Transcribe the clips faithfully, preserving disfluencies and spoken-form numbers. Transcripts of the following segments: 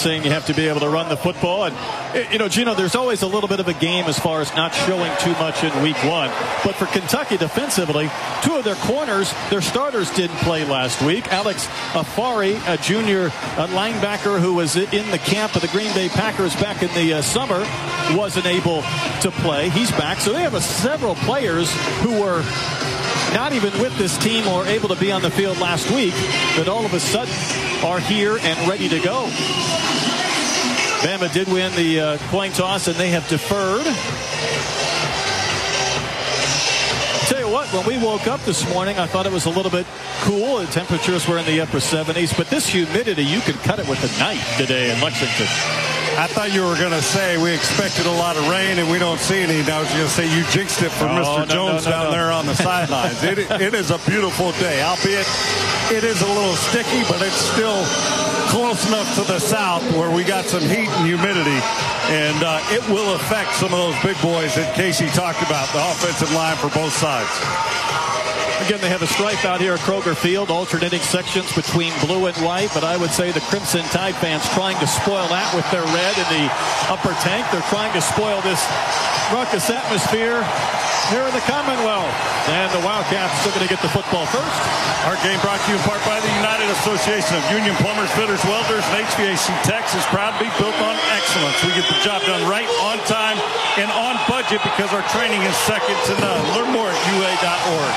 saying you have to be able to run the football. And, you know, Gino, there's always a little bit of a game as far as not showing too much in week one. But for Kentucky defensively, two of their corners, their starters didn't play last week. Alex Afari, a junior a linebacker who was in the camp of the Green Bay Packers back in the uh, summer, wasn't able to play. He's back. So they have a, several players who were not even with this team or able to be on the field last week that all of a sudden are here and ready to go. Bama did win the uh, coin toss, and they have deferred. Tell you what, when we woke up this morning, I thought it was a little bit cool. The temperatures were in the upper seventies, but this humidity, you could cut it with a knife today in Lexington. I thought you were going to say we expected a lot of rain and we don't see any. I was going to say you jinxed it for oh, Mister No, Jones no, no, down no. there on the sidelines. It, it is a beautiful day, albeit it is a little sticky, but it's still close enough to the south where we got some heat and humidity, and uh, it will affect some of those big boys that Casey talked about, the offensive line for both sides. Again, they have a stripe out here at Kroger Field, alternating sections between blue and white, but I would say the Crimson Tide fans trying to spoil that with their red in the upper tank. They're trying to spoil this ruckus atmosphere here in the Commonwealth. And the Wildcats still going to get the football first. Our game brought to you in part by the United Association of Union Plumbers, Fitters, Welders, and H V A C Techs is proud to be built on excellence. We get the job done right, on time, and on budget because our training is second to none. Learn more at U A dot org.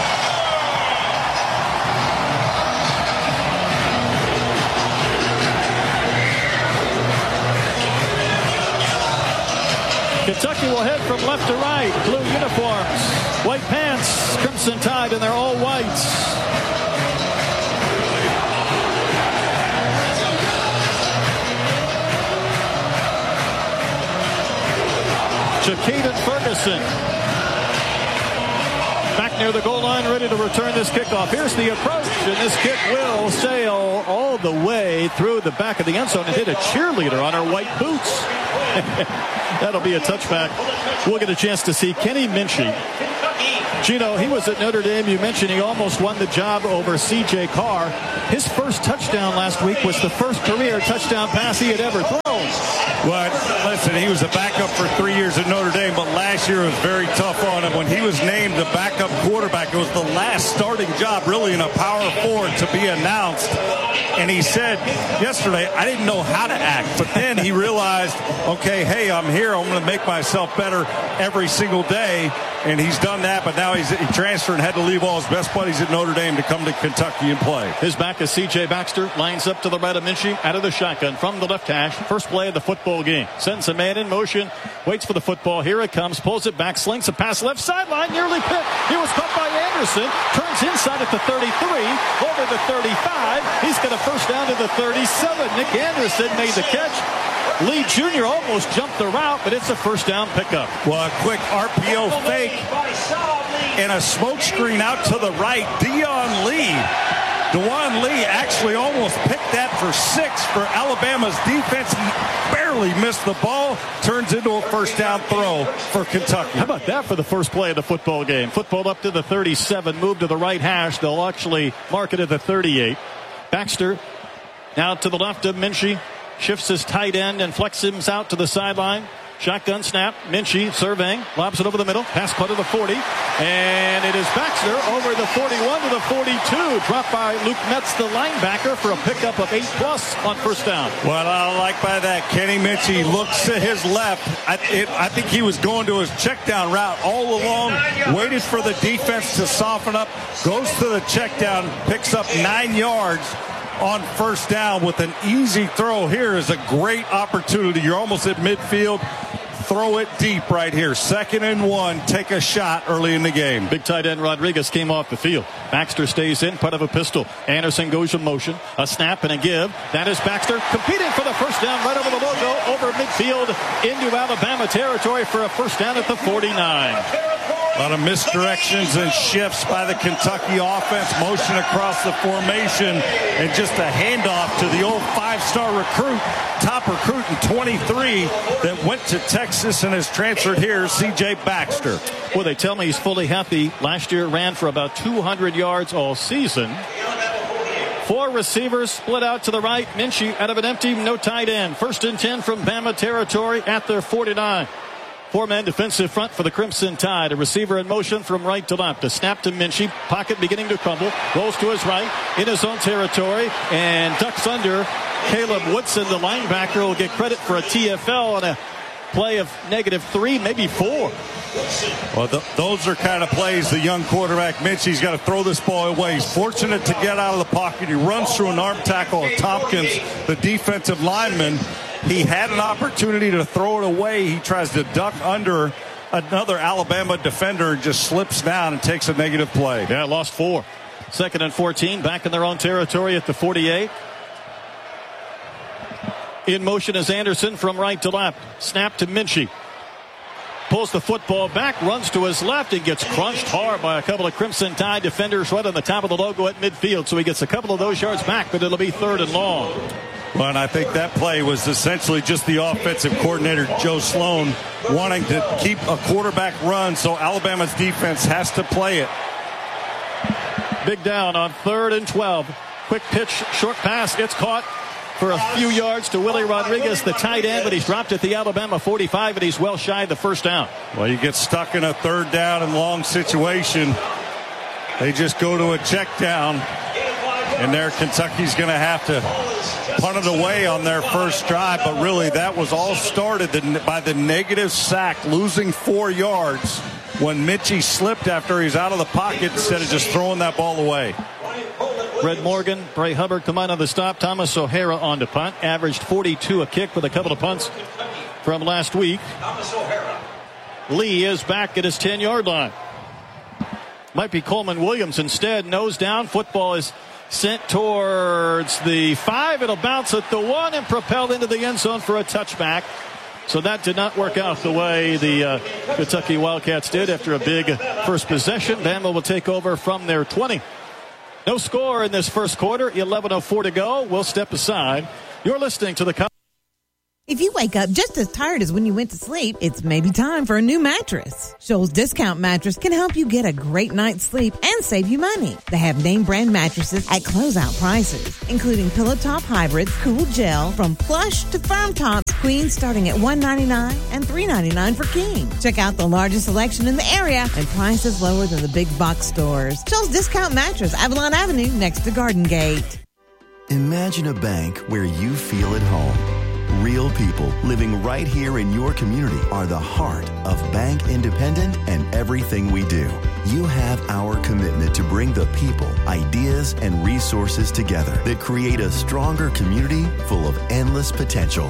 Kentucky will head from left to right. Blue uniforms, white pants, Crimson Tide, and they're all whites. Jakaden Ferguson back near the goal line, ready to return this kickoff. Here's the approach, and this kick will sail all the way through the back of the end zone and hit a cheerleader on her white boots. That'll be a touchback. We'll get a chance to see Kenny Minchey. Gino, he was at Notre Dame. You mentioned he almost won the job over C J Carr. His first touchdown last week was the first career touchdown pass he had ever thrown. Well, listen, he was a backup for three years at Notre Dame, but last year was very tough on him. When he was named the backup quarterback, it was the last starting job really in a Power Four to be announced. And he said yesterday, I didn't know how to act. But then he realized, okay, hey, I'm here. I'm going to make myself better every single day. And he's done that, but now he's he transferred and had to leave all his best buddies at Notre Dame to come to Kentucky and play. His back is C J Baxter, lines up to the right of Minchey, out of the shotgun from the left hash. First play of the football game. Sends a man in motion, waits for the football. Here it comes, pulls it back, slings a pass left sideline, nearly picked. He was caught by Anderson, turns inside at the thirty-three, over the thirty-five. He's got a first down to the thirty-seven. Nick Anderson made the catch. Lee Junior almost jumped the route, but it's a first down pickup. Well, a quick R P O fake and a smoke screen out to the right. Deon Lee. Dewan Lee actually almost picked that for six for Alabama's defense. He barely missed the ball. Turns into a first down throw for Kentucky. How about that for the first play of the football game? Football up to the thirty-seven, moved to the right hash. They'll actually mark it at the thirty-eight. Baxter now to the left of Minchey. Shifts his tight end and flexes him out to the sideline. Shotgun snap. Minchey surveying. Lobs it over the middle. Pass cut to the forty. And it is Baxter over the forty-one to the forty-two. Dropped by Luke Metz, the linebacker, for a pickup of eight plus on first down. What I like by that, Kenny Minchey looks to his left. I, it, I think he was going to his check down route all along. Waited for the defense to soften up. Goes to the check down. Picks up nine yards. On first down with an easy throw. Here is a great opportunity. You're almost at midfield. Throw it deep right here. Second and one. Take a shot early in the game. Big tight end Rodriguez came off the field. Baxter stays in, part of a pistol. Anderson goes in motion. A snap and a give. That is Baxter competing for the first down right over the logo, over midfield into Alabama territory for a first down at the forty-nine. A lot of misdirections and shifts by the Kentucky offense. Motion across the formation and just a handoff to the old five-star recruit, top recruit in twenty-three that went to Texas and has transferred here, C J Baxter. Well, they tell me he's fully healthy. Last year ran for about two hundred yards all season. Four receivers split out to the right. Minchie out of an empty, no tight end. First and ten from Bama territory at their forty-nine. Four-man defensive front for the Crimson Tide. A receiver in motion from right to left. A snap to Minchie. Pocket beginning to crumble. Rolls to his right in his own territory and ducks under. Caleb Woodson, the linebacker, will get credit for a T F L on a play of negative three, maybe four. Well, th- those are kind of plays the young quarterback Minchie's got to throw this ball away. He's fortunate to get out of the pocket. He runs through an arm tackle of Tompkins, the defensive lineman. He had an opportunity to throw it away. He tries to duck under another Alabama defender and just slips down and takes a negative play. Yeah, lost four. Second and fourteen, back in their own territory at the forty-eight. In motion is Anderson from right to left. Snap to Minchie. Pulls the football back, runs to his left, and gets crunched hard by a couple of Crimson Tide defenders right on the top of the logo at midfield. So he gets a couple of those yards back, but it'll be third and long. Well, and I think that play was essentially just the offensive coordinator, Joe Sloan, wanting to keep a quarterback run, so Alabama's defense has to play it. Big down on third and twelve. Quick pitch, short pass. It's caught for a few yards to Willie Rodriguez, the tight end, but he's dropped at the Alabama forty-five, and he's well shy of the first down. Well, you get stuck in a third down and long situation. They just go to a check down, and there Kentucky's going to have to punt it away on their first drive. But really, that was all started by the negative sack, losing four yards when Minchie slipped after he's out of the pocket instead of just throwing that ball away. Red Morgan, Bray Hubbard come on on the stop. Thomas O'Hara on to punt. Averaged forty-two a kick with a couple of punts from last week. Lee is back at his ten-yard line. Might be Coleman Williams instead. Nose down. Football is sent towards the five. It'll bounce at the one and propelled into the end zone for a touchback. So that did not work out the way the uh, Kentucky Wildcats did after a big first possession. Bama will take over from their twenty. No score in this first quarter. eleven oh four to go. We'll step aside. You're listening to the... If you wake up just as tired as when you went to sleep, it's maybe time for a new mattress. Shoals Discount Mattress can help you get a great night's sleep and save you money. They have name brand mattresses at closeout prices, including Pillow Top Hybrids, Cool Gel, from plush to firm tops, queens starting at one hundred ninety-nine dollars and three hundred ninety-nine dollars for king. Check out the largest selection in the area and prices lower than the big box stores. Shoals Discount Mattress, Avalon Avenue, next to Garden Gate. Imagine a bank where you feel at home. Real people living right here in your community are the heart of Bank Independent and everything we do. You have our commitment to bring the people, ideas, and resources together that create a stronger community full of endless potential.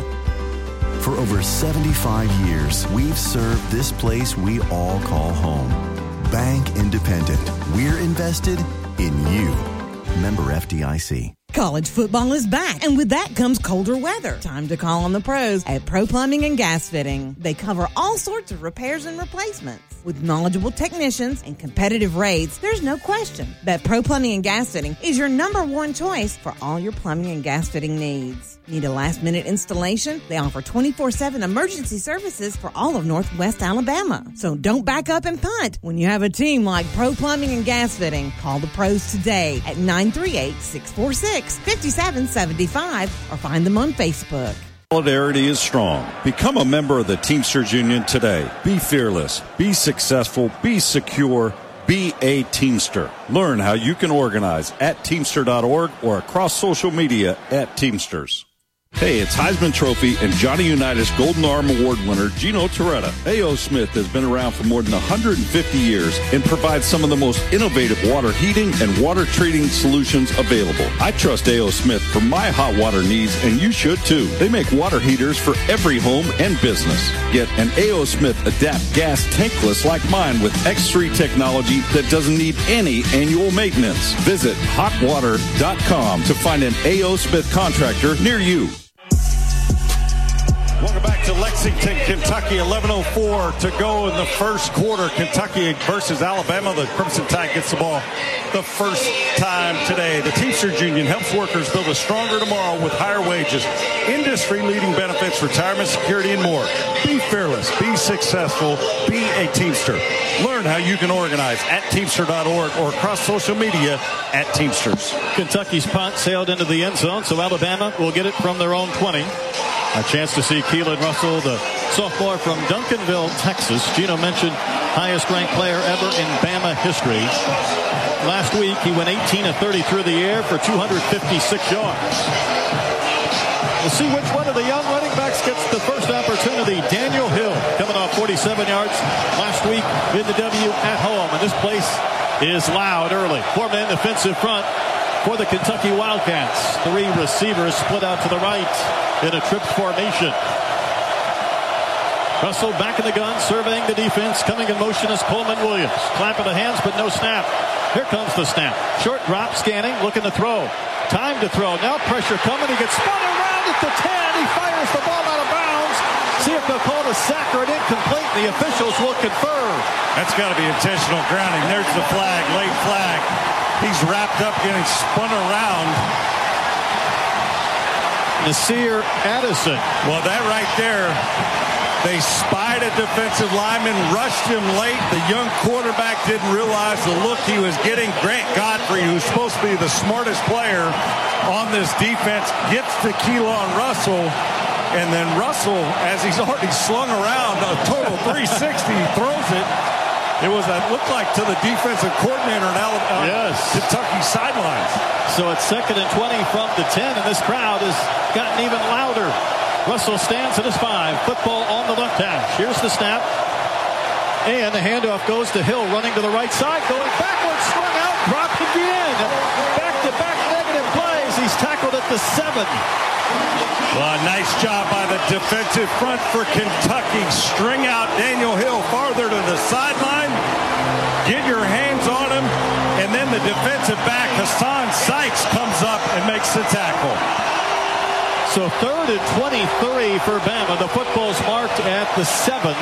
For over seventy-five years, we've served this place we all call home. Bank Independent. We're invested in you. Member F D I C. College football is back, and with that comes colder weather. Time to call on the pros at Pro Plumbing and Gas Fitting. They cover all sorts of repairs and replacements. With knowledgeable technicians and competitive rates, there's no question that Pro Plumbing and Gas Fitting is your number one choice for all your plumbing and gas fitting needs. Need a last-minute installation? They offer twenty-four seven emergency services for all of Northwest Alabama. So don't back up and punt when you have a team like Pro Plumbing and Gas Fitting. Call the pros today at nine three eight, six four six, five seven seven five or find them on Facebook. Solidarity is strong. Become a member of the Teamsters Union today. Be fearless. Be successful. Be secure. Be a Teamster. Learn how you can organize at teamster dot org or across social media at Teamsters. Hey, it's Heisman Trophy and Johnny Unitas Golden Arm Award winner Gino Torretta. A O. Smith has been around for more than one hundred fifty years and provides some of the most innovative water heating and water treating solutions available. I trust A O. Smith for my hot water needs, and you should too. They make water heaters for every home and business. Get an A O. Smith Adapt gas tankless like mine with X three technology that doesn't need any annual maintenance. Visit hot water dot com to find an A O. Smith contractor near you. Welcome back to Lexington, Kentucky. eleven oh four to go in the first quarter. Kentucky versus Alabama. The Crimson Tide gets the ball the first time today. The Teamsters Union helps workers build a stronger tomorrow with higher wages, industry-leading benefits, retirement security, and more. Be fearless. Be successful. Be a Teamster. Learn how you can organize at teamster dot org or across social media at Teamsters. Kentucky's punt sailed into the end zone, so Alabama will get it from their own twenty. A chance to see Keelan Russell, the sophomore from Duncanville, Texas. Gino mentioned highest-ranked player ever in Bama history. Last week, he went eighteen of thirty through the air for two hundred fifty-six yards. We'll see which one of the young running backs gets the first opportunity. Daniel Hill coming off forty-seven yards last week in the W at home. And this place is loud early. Four-man defensive front for the Kentucky Wildcats. Three receivers split out to the right in a trips formation. Russell back in the gun, surveying the defense. Coming in motion is Coleman Williams. Clap of the hands, but no snap. Here comes the snap. Short drop, scanning, looking to throw. Time to throw. Now pressure coming. He gets spun around at the ten. He fires the ball out of bounds. See if they'll call it a sack or an incomplete. The officials will confer. That's got to be intentional grounding. There's the flag, late flag. He's wrapped up, getting spun around. Nasir Addison. Well, that right there, they spied a defensive lineman, rushed him late. The young quarterback didn't realize the look he was getting. Grant Godfrey, who's supposed to be the smartest player on this defense, gets to Keelan Russell. And then Russell, as he's already slung around a total three sixty, throws it. It was, it looked like to the defensive coordinator in Alabama, yes. Kentucky sidelines. So it's second and twenty from the ten, and this crowd has gotten even louder. Russell stands at his five. Football on the left hash. Here's the snap. And the handoff goes to Hill, running to the right side, going backwards, swung out, dropped again. Back-to-back negative plays. He's tackled at the seven. Well, nice job by the defensive front for Kentucky. String out Daniel Hill farther to the sideline. Get your hands on him. And then the defensive back, Hassan Sykes, comes up and makes the tackle. So third and twenty-three for Bama. The football's marked at the seven.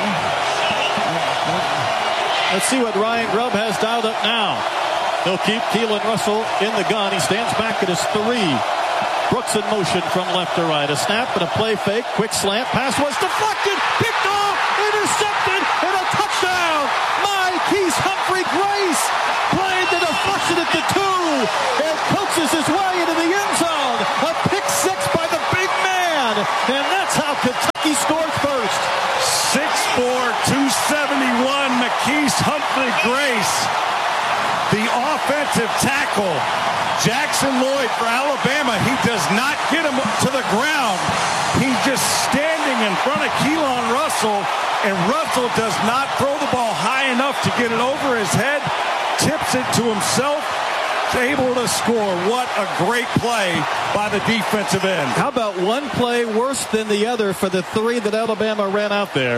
Let's see what Ryan Grubb has dialed up now. He'll keep Keelan Russell in the gun. He stands back at his three. Brooks in motion from left to right. A snap and a play fake. Quick slant. Pass was deflected. Picked off. Intercepted. And a touchdown. Marquise Humphrey Grace played the deflection at the two. And coaches his way into the end zone. A pick six by the big man. And that's how Kentucky scored first. six four, two seventy-one. Marquise Humphrey Grace. The offensive tackle. Jackson Lloyd for Alabama. He does not get him to the ground. He's just standing in front of Keelan Russell, and Russell does not throw the ball high enough to get it over his head. Tips it to himself. Able to score. What a great play by the defensive end. How about one play worse than the other for the three that Alabama ran out there?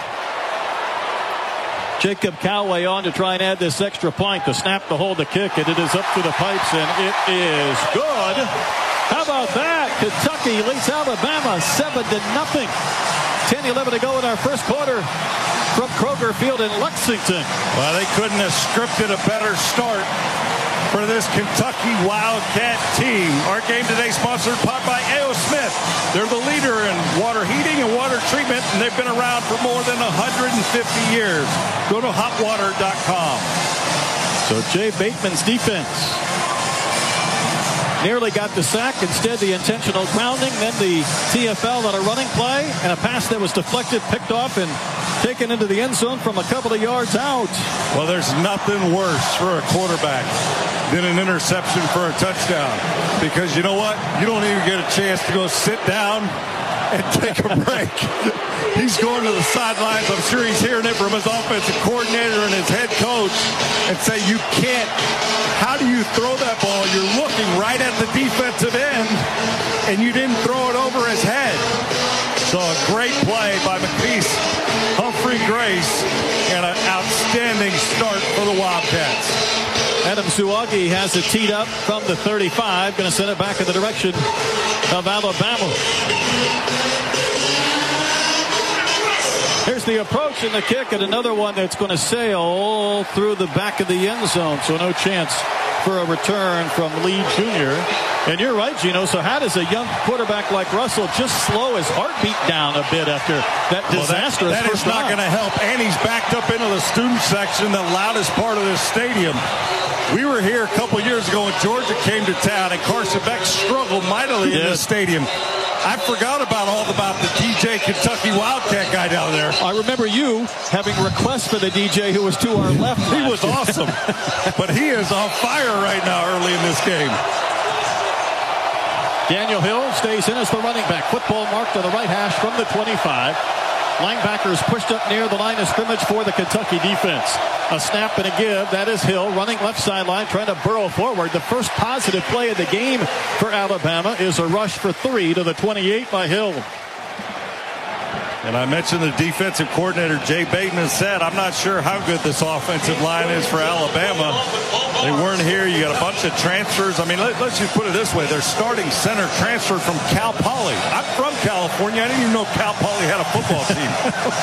Jacob Callaway on to try and add this extra point. The snap, the hold, the kick, and it is up to the pipes, and it is good. How about that? Kentucky leads Alabama seven to nothing. ten eleven to go in our first quarter from Kroger Field in Lexington. Well, they couldn't have scripted a better start for this Kentucky Wildcat team. Our game today sponsored by A O. Smith. They're the leader in water heating and water treatment, and they've been around for more than one hundred fifty years. Go to hot water dot com. So Jay Bateman's defense nearly got the sack. Instead, the intentional grounding. Then the T F L on a running play and a pass that was deflected, picked off, and taken into the end zone from a couple of yards out. Well, there's nothing worse for a quarterback than an interception for a touchdown. Because you know what? You don't even get a chance to go sit down and take a break. He's going to the sidelines. I'm sure he's hearing it from his offensive coordinator and his head coach and say, you can't. How do you throw that ball? You're looking right at the defensive end, and you didn't throw it over his head. So a great play by Marquise Humphrey Grace and an outstanding start for the Wildcats. Adam Suwagi has it teed up from the thirty-five. Going to send it back in the direction of Alabama. Here's the approach and the kick, and another one that's going to sail through the back of the end zone. So no chance for a return from Lee Junior And you're right, Gino. So how does a young quarterback like Russell just slow his heartbeat down a bit after that disastrous well, that, that first is not going to help. And he's backed up into the student section, the loudest part of this stadium. We were here a couple years ago when Georgia came to town, and Carson Beck struggled mightily in the stadium. I forgot about all about the D J Kentucky Wildcat guy down there. I remember you having requests for the D J who was to our left. He was awesome. But he is on fire right now early in this game. Daniel Hill stays in as the running back. Football marked to the right hash from the twenty-five. Linebackers pushed up near the line of scrimmage for the Kentucky defense. A snap and a give. That is Hill running left sideline, trying to burrow forward. The first positive play of the game for Alabama is a rush for three to the twenty-eight by Hill. And I mentioned the defensive coordinator, Jay Bateman, said, I'm not sure how good this offensive line is for Alabama. They weren't here. You got a bunch of transfers. I mean, let, let's just put it this way. Their starting center transferred from Cal Poly. I'm from California. I didn't even know Cal Poly had a football team.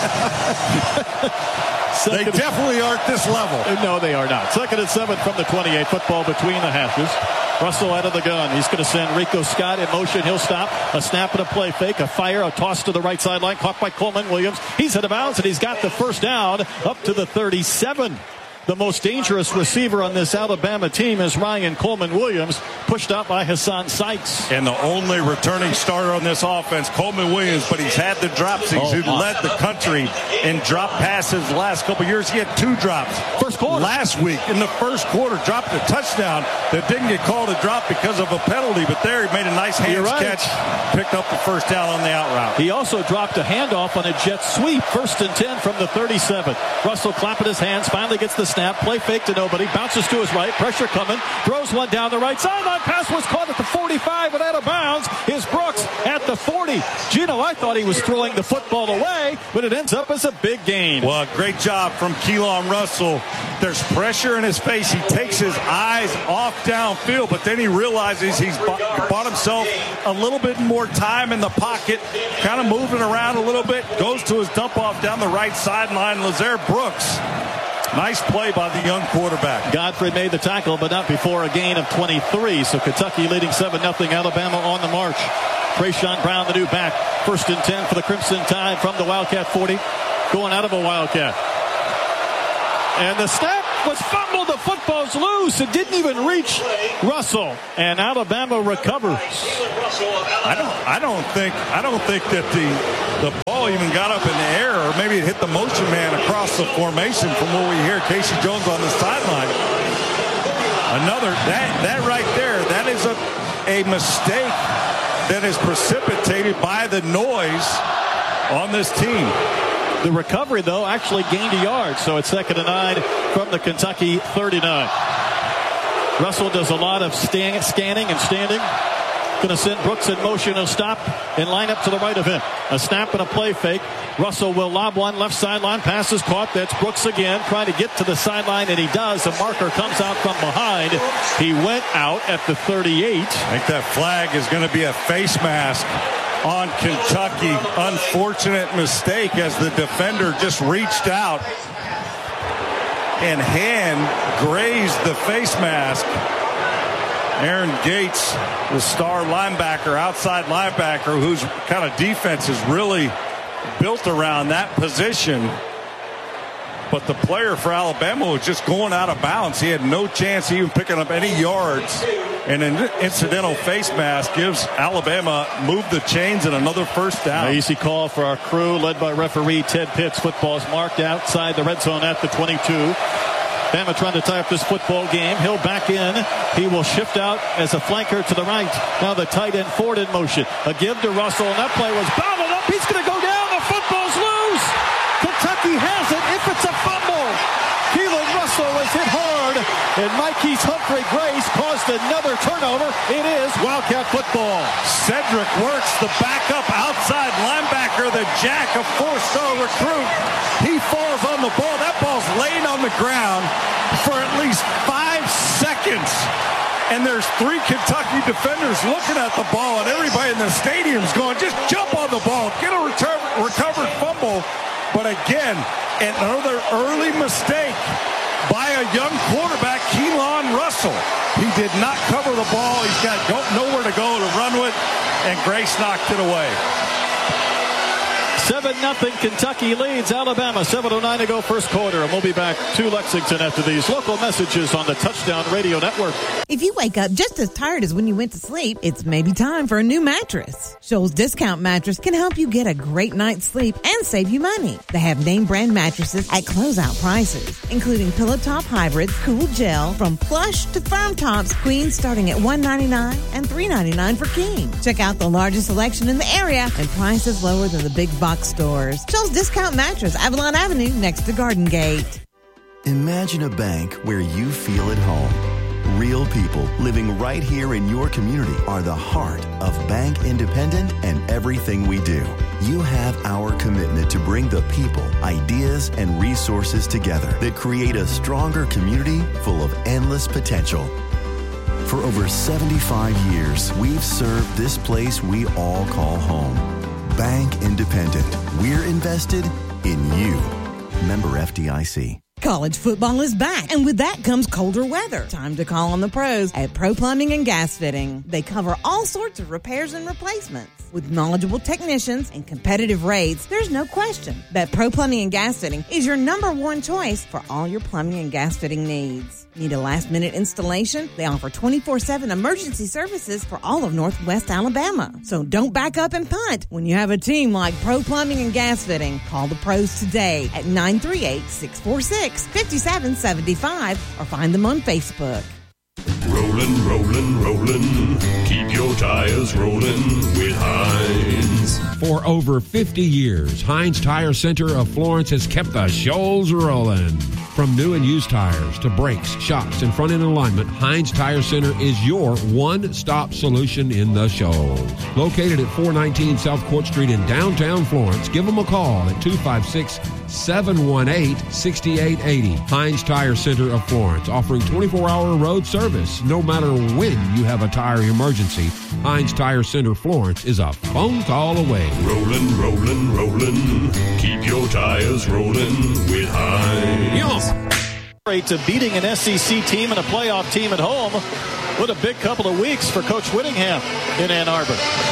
They definitely aren't this level. No, they are not. Second and seven from the twenty-eight. Football between the hashes. Russell out of the gun. He's going to send Rico Scott in motion. He'll stop. A snap and a play fake. A fire. A toss to the right sideline. Caught by Coleman Williams. He's out of bounds, and he's got the first down up to the thirty-seven. The most dangerous receiver on this Alabama team is Ryan Coleman Williams, pushed out by Hassan Sykes. And the only returning starter on this offense, Coleman Williams, but he's had the dropsies. Oh, who wow. led the country in drop passes the last couple of years. He had two drops. First quarter. Last week in the first quarter, dropped a touchdown that didn't get called a drop because of a penalty, but there he made a nice hands right. catch, picked up the first down on the out route. He also dropped a handoff on a jet sweep, first and ten from the thirty-seven. Russell clapping his hands, finally gets the snap, play fake to nobody, bounces to his right, pressure coming, throws one down the right sideline, pass was caught at the forty-five and out of bounds is Brooks at the forty. Gino, I thought he was throwing the football away, but it ends up as a big gain. Well, great job from Keelan Russell. There's pressure in his face. He takes his eyes off downfield, but then he realizes he's bought himself a little bit more time in the pocket, kind of moving around a little bit, goes to his dump off down the right sideline. Lazare Brooks, nice play by the young quarterback. Godfrey made the tackle, but not before a gain of twenty-three. So Kentucky leading seven nothing. Alabama on the march. Trayshawn Brown, the new back. First and ten for the Crimson Tide from the Wildcat forty. Going out of a Wildcat. And the snap was fumbled. The football's loose. It didn't even reach Russell. And Alabama recovers. I don't I don't think I don't think that the the ball even got up in the air, or maybe it hit the motion man across the formation from what we hear Casey Jones on the sideline. Another that that right there, that is a a mistake that is precipitated by the noise on this team. The recovery, though, actually gained a yard. So it's second and nine from the Kentucky thirty-nine. Russell does a lot of stand, scanning and standing. Going to send Brooks in motion. He'll stop and line up to the right of him. A snap and a play fake. Russell will lob one left sideline. Pass is caught. That's Brooks again, trying to get to the sideline, and he does. A marker comes out from behind. He went out at the thirty-eight. I think that flag is going to be a face mask on Kentucky. Unfortunate mistake as the defender just reached out and hand grazed the face mask. Aaron Gates, the star linebacker, outside linebacker, whose kind of defense is really built around that position. But the player for Alabama was just going out of bounds. He had no chance of even picking up any yards. And an incidental face mask gives Alabama move the chains and another first down. An easy call for our crew, led by referee Ted Pitts. Football's marked outside the red zone at the twenty-two. Bama trying to tie up this football game. Hill back in. He will shift out as a flanker to the right. Now the tight end Ford in motion. A give to Russell, and that play was bobbled up. He's going to go down. The football's loose. Kentucky has it if it's a fumble. Keelan Russell was hit hard, and Mikey's Humphrey Grace caused another turnover. It is Wildcat football. Cedric works the backup outside linebacker, the Jack, a four-star recruit. He falls on the ball. That ball's laying on the ground for at least five seconds. And there's three Kentucky defenders looking at the ball, and everybody in the stadium's going, just jump on the ball, get a return, recovered fumble. But again, another early mistake by a young quarterback, Keelan Russell. He did not cover the ball. He's got go, nowhere to go to run with, and Grace knocked it away. seven nothing Kentucky leads Alabama. seven oh nine to go first quarter. And we'll be back to Lexington after these local messages on the Touchdown Radio Network. If you wake up just as tired as when you went to sleep, it's maybe time for a new mattress. Shoals Discount Mattress can help you get a great night's sleep and save you money. They have name brand mattresses at closeout prices, including Pillow Top Hybrids, Cool Gel, from plush to firm tops, queens starting at one ninety-nine and three ninety-nine for king. Check out the largest selection in the area and prices lower than the big box stores. Shoals Discount Mattress, Avalon Avenue, next to Garden Gate. Imagine a bank where you feel at home. Real people living right here in your community are the heart of Bank Independent and everything we do. You have our commitment to bring the people, ideas, and resources together that create a stronger community full of endless potential. For over seventy-five years, we've served this place we all call home. Bank Independent. We're invested in you. Member F D I C. College football is back, and with that comes colder weather. Time to call on the pros at Pro Plumbing and Gas Fitting. They cover all sorts of repairs and replacements. With knowledgeable technicians and competitive rates, there's no question that Pro Plumbing and Gas Fitting is your number one choice for all your plumbing and gas fitting needs. Need a last-minute installation? They offer twenty-four seven emergency services for all of Northwest Alabama. So don't back up and punt when you have a team like Pro Plumbing and Gas Fitting. Call the pros today at nine three eight, six four six, five seven seven five or find them on Facebook. Rollin', rollin', rollin'. Keep your tires rollin' with Heinz. For over fifty years, Heinz Tire Center of Florence has kept the shoals rolling. From new and used tires to brakes, shocks, and front-end alignment, Heinz Tire Center is your one-stop solution in the Shoals. Located at four nineteen South Court Street in downtown Florence, give them a call at two five six, seven one eight, six eight eight zero. Heinz Tire Center of Florence, offering twenty-four hour road service. No matter when you have a tire emergency, Heinz Tire Center Florence is a phone call away. Rollin', rollin', rollin'. Keep your tires rollin' with Heinz. Yes. To beating an S E C team and a playoff team at home. What a big couple of weeks for Coach Whittingham in Ann Arbor.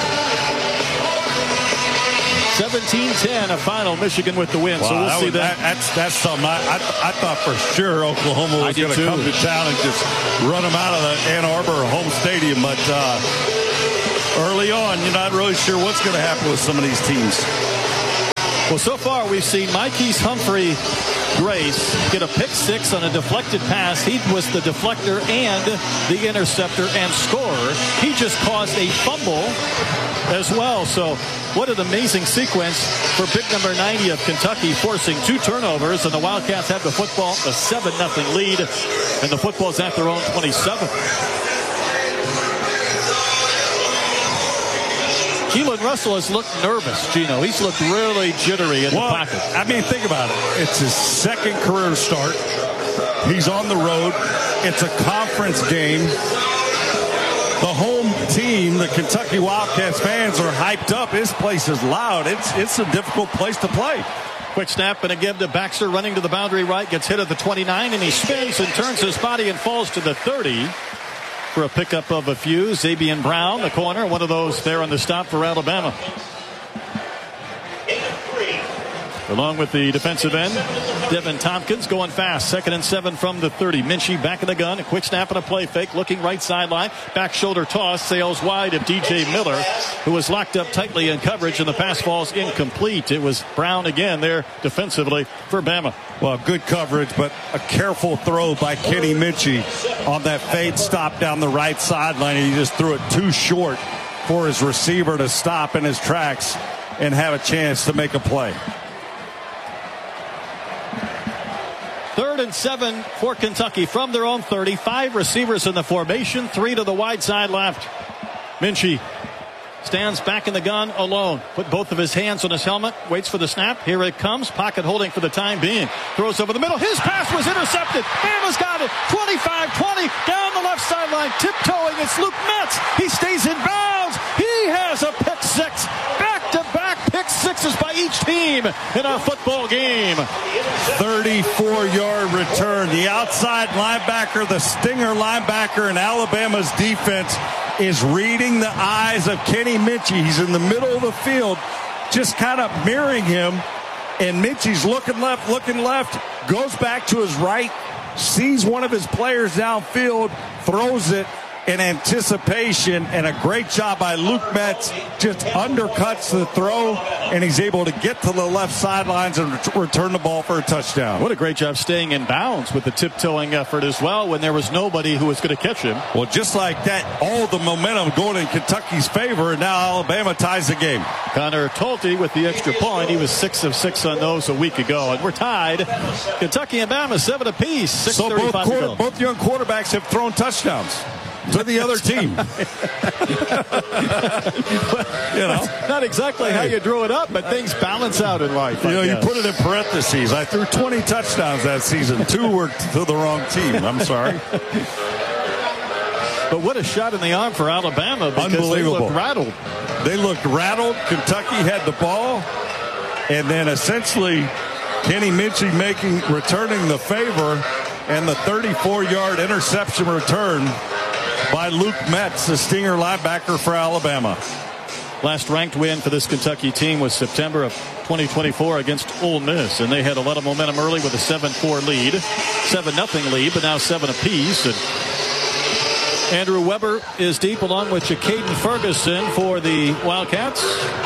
seventeen ten, a final, Michigan with the win. Wow, so we'll that see was, that. that. That's that's something I, I, I thought for sure Oklahoma was going to come to town and just run them out of the Ann Arbor home stadium. But uh, early on, you're not really sure what's going to happen with some of these teams. Well, so far we've seen Mikey's Humphrey Grace get a pick six on a deflected pass. He was the deflector and the interceptor and scorer. He just caused a fumble as well. So what an amazing sequence for big number ninety of Kentucky, forcing two turnovers, and the Wildcats have the football, a seven nothing lead, and the football's at their own twenty-seven. Keelan Russell has looked nervous, Gino. He's looked really jittery in well, the pocket. I mean, think about it. It's his second career start. He's on the road. It's a conference game. The home team, the Kentucky Wildcats fans, are hyped up. This place is loud. It's it's a difficult place to play. Quick snap and a give to Baxter, running to the boundary right, gets hit at the twenty-nine, and he spins and turns his body and falls to the thirty for a pickup of a few. Zabian Brown, the corner, one of those there on the stop for Alabama. Along with the defensive end, Devin Tompkins going fast. Second and seven from the thirty. Minchie back in the gun. A quick snap and a play fake. Looking right sideline. Back shoulder toss. Sails wide of D J Miller, who was locked up tightly in coverage, and the pass falls incomplete. It was Brown again there defensively for Bama. Well, good coverage, but a careful throw by Kenny Minchie on that fade stop down the right sideline. And he just threw it too short for his receiver to stop in his tracks and have a chance to make a play. Third and seven for Kentucky from their own thirty. Five receivers in the formation, three to the wide side left. Minchie stands back in the gun alone. Put both of his hands on his helmet, waits for the snap. Here it comes. Pocket holding for the time being. Throws over the middle. His pass was intercepted. Bama's got it. twenty-five twenty down the left sideline. Tiptoeing. It's Luke Metz. He stays in bounds. He has a pick six. Back-to-back pick sixes by each team team in our football game. thirty-four-yard return. The outside linebacker, the stinger linebacker in Alabama's defense is reading the eyes of Kenny Minchey. He's in the middle of the field, just kind of mirroring him. And Minchey's looking left, looking left, goes back to his right, sees one of his players downfield, throws it in anticipation, and a great job by Luke Metz, just undercuts the throw, and he's able to get to the left sidelines and ret- return the ball for a touchdown. What a great job staying in bounds with the tiptoeing effort as well when there was nobody who was going to catch him. Well, just like that, all the momentum going in Kentucky's favor, and now Alabama ties the game. Connor Tolte with the extra point. He was six of six on those a week ago, and we're tied. Kentucky and Bama seven apiece. So both, quarter, both young quarterbacks have thrown touchdowns to the other team. You know, not exactly how you drew it up, but things balance out in life. You I know, guess. you put it in parentheses. I threw twenty touchdowns that season. Two were to the wrong team. I'm sorry. But what a shot in the arm for Alabama, because Unbelievable. they looked rattled. They looked rattled. Kentucky had the ball, and then essentially Kenny Minchey making returning the favor, and the thirty-four-yard interception return by Luke Metz, the stinger linebacker for Alabama. Last ranked win for this Kentucky team was September of twenty twenty-four against Ole Miss, and they had a lot of momentum early with a seven four lead, seven nothing lead, but now seven apiece. And Andrew Weber is deep along with Ja'Caden Ferguson for the Wildcats.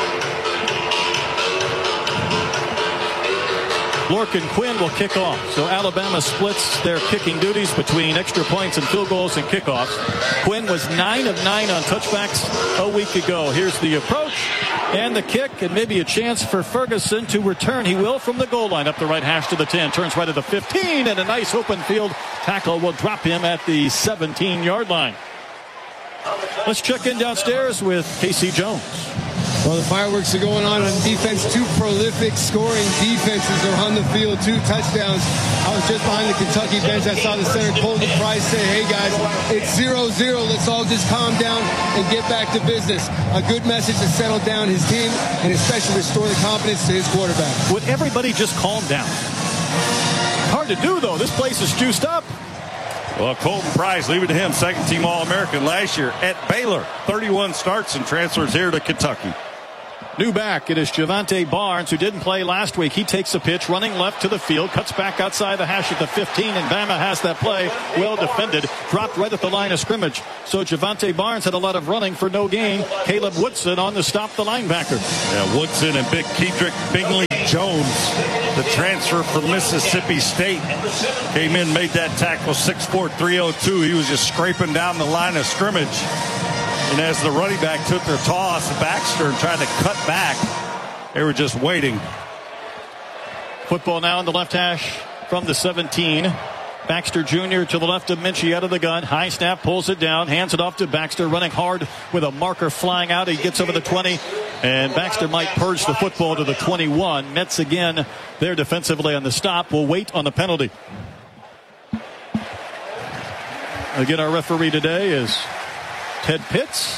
Lorcan Quinn will kick off. So Alabama splits their kicking duties between extra points and field goals and kickoffs. Quinn was nine of nine on touchbacks a week ago. Here's the approach and the kick, and maybe a chance for Ferguson to return. He will from the goal line up the right hash to the ten. Turns right at the fifteen, and a nice open field tackle will drop him at the seventeen-yard line. Let's check in downstairs with Casey Jones. Well, the fireworks are going on on defense. Two prolific scoring defenses are on the field. Two touchdowns. I was just behind the Kentucky bench. I saw the center, Colton Price, say, hey, guys, it's zero zero. Let's all just calm down and get back to business. A good message to settle down his team and especially restore the confidence to his quarterback. Would everybody just calm down? Hard to do, though. This place is juiced up. Well, Colton Price, leave it to him, second-team All-American last year at Baylor. thirty-one starts and transfers here to Kentucky. New back, it is Javante Barnes, who didn't play last week. He takes a pitch, running left to the field, cuts back outside the hash at the fifteen, and Bama has that play well defended, dropped right at the line of scrimmage. So Javante Barnes had a lot of running for no gain. Caleb Woodson on to stop the linebacker. Yeah, Woodson and Big Kedrick Bingley Jones, the transfer from Mississippi State, came in, made that tackle, six four, three oh two. He was just scraping down the line of scrimmage. And as the running back took their toss, Baxter and tried to cut back, they were just waiting. Football now in the left hash from the seventeen. Baxter Junior to the left of Minchey out of the gun. High snap, pulls it down, hands it off to Baxter, running hard with a marker flying out. He gets over the twenty, and Baxter might purge the football to the twenty-one. Metz again there defensively on the stop. Will wait on the penalty. Again, our referee today is Ted Pitts.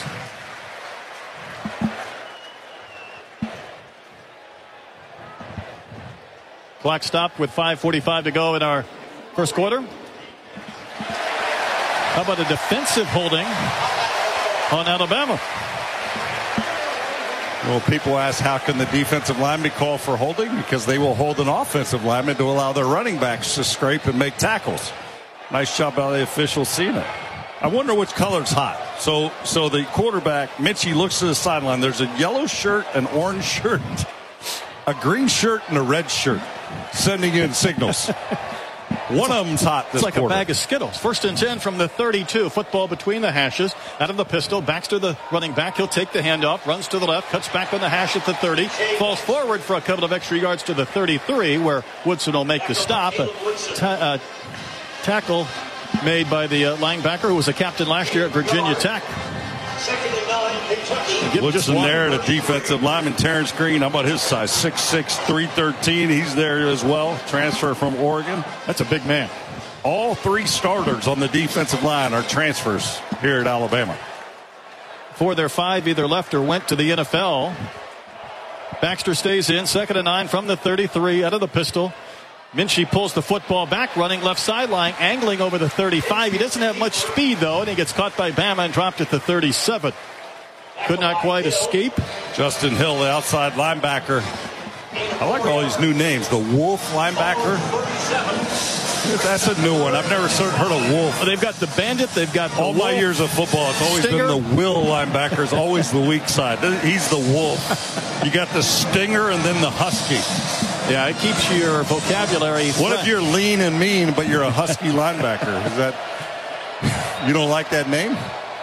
Clock stopped with five forty-five to go in our first quarter. How about a defensive holding on Alabama? Well, people ask, how can the defensive lineman call for holding? Because they will hold an offensive lineman to allow their running backs to scrape and make tackles. Nice job by the officials seeing it. I wonder which color's hot. So so the quarterback, Minchey, looks to the sideline. There's a yellow shirt, an orange shirt, a green shirt, and a red shirt sending in signals. One of them's hot this It's like quarter. a bag of Skittles. First and ten from the thirty-two. Football between the hashes. Out of the pistol. Baxter, the running back. He'll take the handoff. Runs to the left. Cuts back on the hash at the thirty. Falls forward for a couple of extra yards to the thirty-three, where Woodson will make the stop. A ta- uh, tackle made by the uh, linebacker, who was a captain last year at Virginia Tech. Woodson there, the defensive lineman, Terrence Green. How about his size? six six, three thirteen. He's there as well. Transfer from Oregon. That's a big man. All three starters on the defensive line are transfers here at Alabama. Four of their five either left or went to the N F L. Baxter stays in. Second and nine from the thirty-three out of the pistol. Minchie pulls the football back, running left sideline, angling over the thirty-five. He doesn't have much speed, though, and he gets caught by Bama and dropped at the thirty-seven. Could not quite escape. Justin Hill, the outside linebacker. I like all these new names. The Wolf linebacker. That's a new one. I've never heard of Wolf. Well, they've got the Bandit. They've got the all Wolf. My years of football. It's always Stinger. Been the Will linebacker. Is always the weak side. He's the Wolf. You got the Stinger and then the Husky. Yeah, it keeps your vocabulary. What fresh. If you're lean and mean, but you're a Husky linebacker? Is that you don't like that name?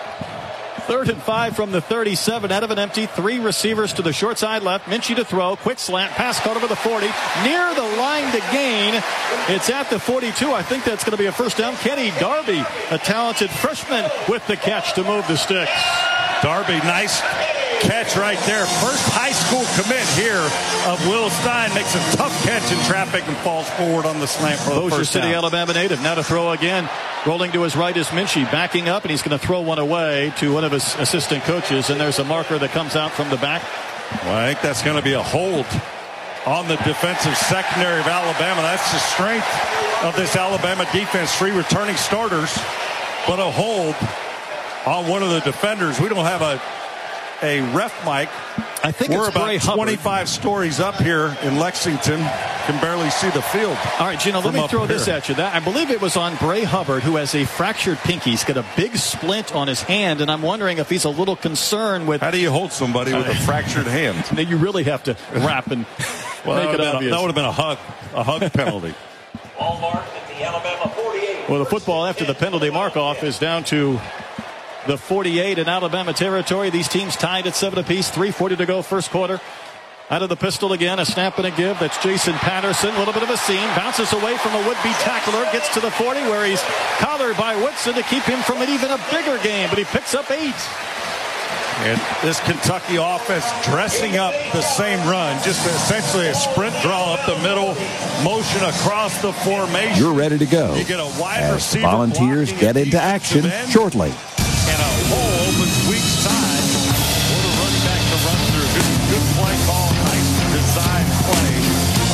Third and five from the thirty-seven, out of an empty. Three receivers to the short side left. Minchie to throw. Quick slant. Pass caught over the forty. Near the line to gain. It's at the forty-two. I think that's going to be a first down. Kenny Darby, a talented freshman, with the catch to move the sticks. Darby, nice catch right there. First high school commit here of Will Stein. Makes a tough catch in traffic and falls forward on the slant for the Bossier first City, down. Alabama native. Now to throw again. Rolling to his right is Minchie, backing up, and he's going to throw one away to one of his assistant coaches. And there's a marker that comes out from the back. Well, I think that's going to be a hold on the defensive secondary of Alabama. That's the strength of this Alabama defense. Three returning starters, but a hold on one of the defenders. We don't have a a ref mic. I think we're it's about Bray twenty-five Hubbard. Stories up here in Lexington. Can barely see the field. All right, Gino, let me throw this at you. That I believe it was on Bray Hubbard, who has a fractured pinky. He's got a big splint on his hand, and I'm wondering if he's a little concerned with. How do you hold somebody with a fractured hand? You really have to wrap and well, make that it obvious. A, that would have been a hug, a hug penalty. Ball mark at the Alabama forty-eight. Well, the football after the penalty mark-off is down to the forty-eight in Alabama territory. These teams tied at seven apiece. three forty to go first quarter. Out of the pistol again, a snap and a give. That's Jason Patterson. A little bit of a seam. Bounces away from a would-be tackler. Gets to the forty where he's collared by Woodson to keep him from an even a bigger game. But he picks up eight. And this Kentucky offense dressing up the same run. Just essentially a sprint draw up the middle. Motion across the formation. You're ready to go. You get a wide as receiver Volunteers get into action shortly. And a whole